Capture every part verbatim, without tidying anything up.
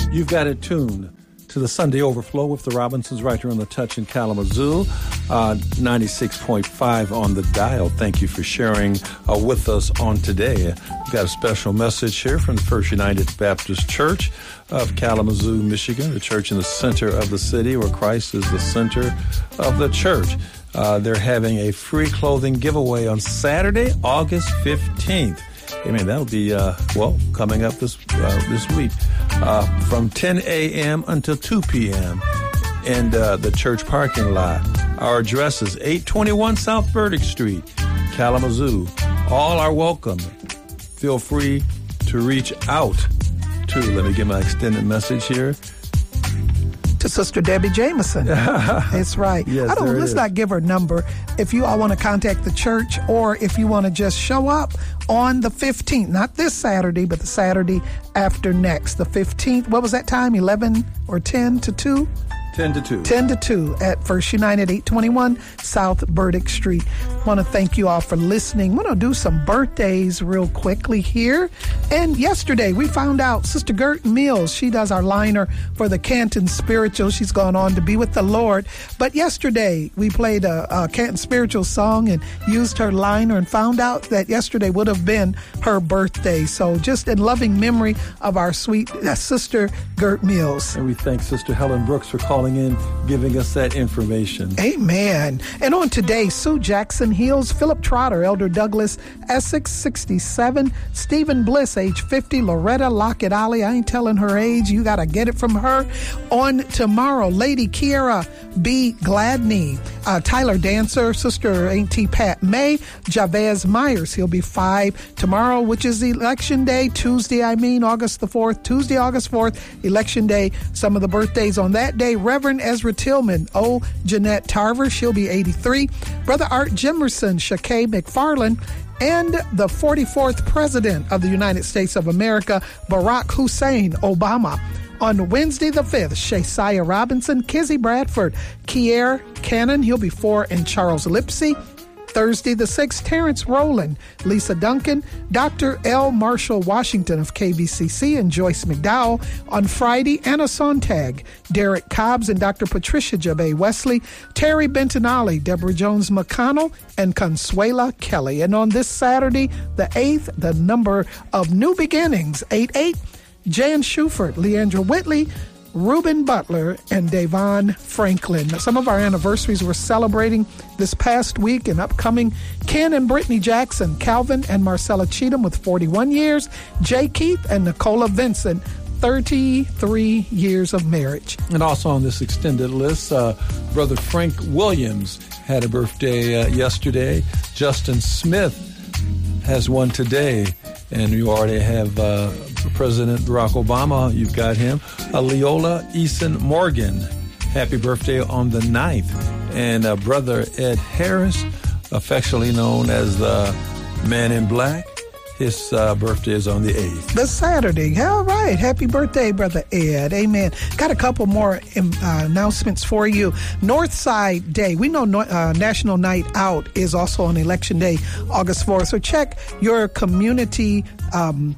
You've got it tuned to the Sunday Overflow with the Robinsons right here on the Touch in Kalamazoo, uh, ninety-six point five on the dial. Thank you for sharing uh, with us on today. We've got a special message here from the First United Baptist Church of Kalamazoo, Michigan, the church in the center of the city where Christ is the center of the church. Uh, they're having a free clothing giveaway on Saturday, August fifteenth. I mean, that'll be, uh, well, coming up this uh, this week uh, from ten a.m. until two p.m. in uh, the church parking lot. Our address is eight twenty-one South Burdick Street, Kalamazoo. All are welcome. Feel free to reach out to, let me get my extended message here, to Sister Debbie Jameson. That's right. Yes, I don't. Let's is. not give her number. If you all want to contact the church, or if you want to just show up on the fifteenth, not this Saturday, but the Saturday after next, the fifteenth. What was that time? eleven or ten to two? ten to two. ten to two at First United, eight twenty-one South Burdick Street. Want to thank you all for listening. Want to do some birthdays real quickly here. And yesterday we found out Sister Gert Mills, she does our liner for the Canton Spiritual. She's gone on to be with the Lord. But yesterday we played a, a Canton Spiritual song and used her liner and found out that yesterday would have been her birthday. So just in loving memory of our sweet uh, Sister Gert Mills. And we thank Sister Helen Brooks for calling in, giving us that information. Amen. And on today, Sue Jackson Hills, Philip Trotter, Elder Douglas Essex, sixty-seven, Stephen Bliss, age fifty, Loretta Lockett Ollie, I ain't telling her age, you got to get it from her. On tomorrow, Lady Kiera B. Gladney, uh, Tyler Dancer, Sister Auntie Pat May, Javez Myers, he'll be five tomorrow, which is Election Day, Tuesday, I mean, August the fourth, Tuesday, August fourth, Election Day. Some of the birthdays on that day, Reverend Ezra Tillman, O. Jeanette Tarver, she'll be eighty-three, Brother Art Jimerson, Shakay McFarland, and the forty-fourth President of the United States of America, Barack Hussein Obama. On Wednesday the fifth, Shasiah Robinson, Kizzy Bradford, Kier Cannon, he'll be four, and Charles Lipsy. Thursday the sixth, Terrence Rowland, Lisa Duncan, Doctor L. Marshall Washington of K B C C, and Joyce McDowell. On Friday, Anna Sontag, Derek Cobbs, and Doctor Patricia Jabay Wesley, Terry Bentonali, Deborah Jones McConnell, and Consuela Kelly. And on this Saturday, the eighth, the number of new beginnings, eight eight, Jan Schufert, Leandra Whitley, Reuben Butler, and Davon Franklin. Some of our anniversaries we're celebrating this past week and upcoming: Ken and Brittany Jackson, Calvin and Marcella Cheatham with forty-one years, Jay Keith and Nicola Vincent, thirty-three years of marriage. And also on this extended list, uh, Brother Frank Williams had a birthday uh, yesterday. Justin Smith has one today. And you already have uh, President Barack Obama. You've got him. Uh, Leola Eason Morgan, happy birthday on the ninth. And uh, Brother Ed Harris, affectionately known as the Man in Black, his uh, birthday is on the eighth. This Saturday. All right. Happy birthday, Brother Ed. Amen. Got a couple more um, uh, announcements for you. Northside Day. We know uh, National Night Out is also on Election Day, August fourth. So check your community um,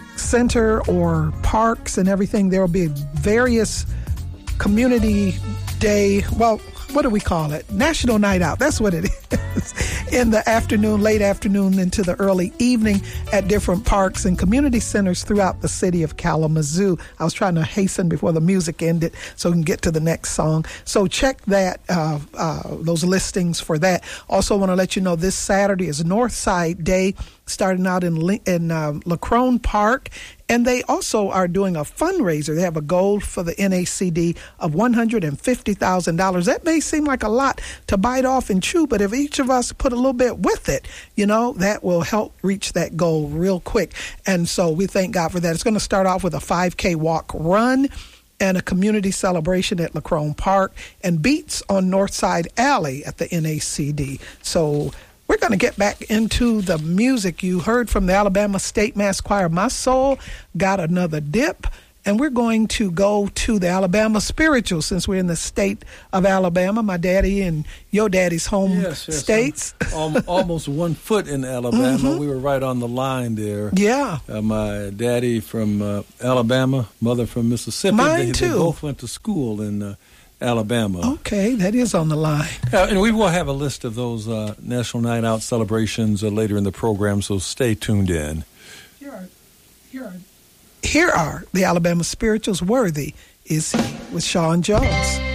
center or parks and everything. There will be various community day, well, what do we call it? National Night Out. That's what it is. In the afternoon, late afternoon into the early evening at different parks and community centers throughout the city of Kalamazoo. I was trying to hasten before the music ended so we can get to the next song. So check that, uh, uh, those listings for that. Also want to let you know this Saturday is Northside Day, starting out in, in uh, Lacrone Park. And they also are doing a fundraiser. They have a goal for the N A C D of one hundred fifty thousand dollars. That may seem like a lot to bite off and chew, but if each of us put a little bit with it, you know, that will help reach that goal real quick. And so we thank God for that. It's going to start off with a five K walk run and a community celebration at Lacrone Park and Beats on Northside Alley at the N A C D. So we're going to get back into the music. You heard from the Alabama State Mass Choir, My Soul Got Another Dip. And we're going to go to the Alabama Spiritual, since we're in the state of Alabama, my daddy and your daddy's home yes, yes, states. Um, almost one foot in Alabama. Mm-hmm. We were right on the line there. Yeah. Uh, my daddy from uh, Alabama, mother from Mississippi. Mine they, too. They both went to school in uh, Alabama. Okay, that is on the line. Uh, and we will have a list of those uh, National Night Out celebrations uh, later in the program, so stay tuned in. Here are, here are, here are the Alabama Spirituals. Worthy Is He with Sean Jones.